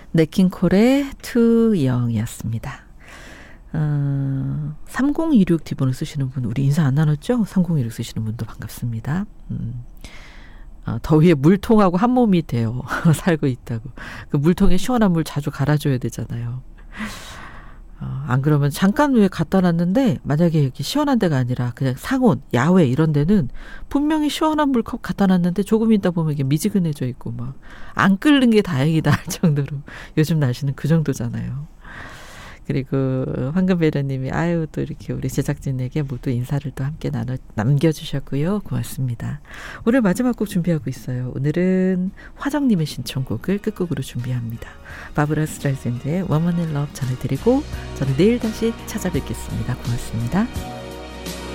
네킹콜의 Too Young이었습니다. 3026 D번호 쓰시는 분 우리 인사 안 나눴죠? 3026 쓰시는 분도 반갑습니다. 더위에 물통하고 한 몸이 돼요. 살고 있다고. 그 물통에 시원한 물 자주 갈아줘야 되잖아요. 안 그러면 잠깐 왜 갖다 놨는데 만약에 이렇게 시원한 데가 아니라 그냥 상온, 야외 이런 데는 분명히 시원한 물컵 갖다 놨는데 조금 있다 보면 이게 미지근해져 있고 막 안 끓는 게 다행이다 할 정도로 요즘 날씨는 그 정도잖아요. 그리고 황금배려님이 아유 또 이렇게 우리 제작진에게 모두 인사를 또 함께 남겨주셨고요. 고맙습니다. 오늘 마지막 곡 준비하고 있어요. 오늘은 화정님의 신청곡을 끝곡으로 준비합니다. 바브라 스트라이샌드의 Woman in Love 전해드리고 저는 내일 다시 찾아뵙겠습니다. 고맙습니다.